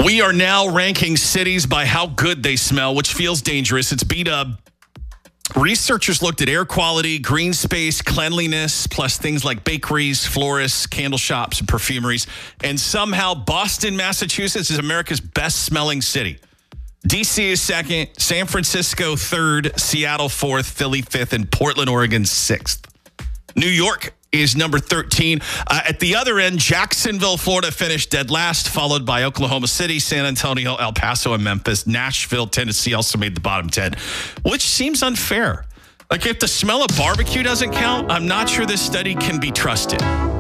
We are now ranking cities by how good they smell, which feels dangerous. It's B-Dub. Researchers looked at air quality, green space, cleanliness, plus things like bakeries, florists, candle shops, and perfumeries. And somehow Boston, Massachusetts is America's best smelling city. D.C. is second, San Francisco third, Seattle fourth, Philly fifth, and Portland, Oregon sixth. New York is number 13. At the other end, Jacksonville, Florida finished dead last, followed by Oklahoma City, San Antonio, El Paso, and Memphis. Nashville, Tennessee also made the bottom 10, which seems unfair. Like, if the smell of barbecue doesn't count, I'm not sure this study can be trusted.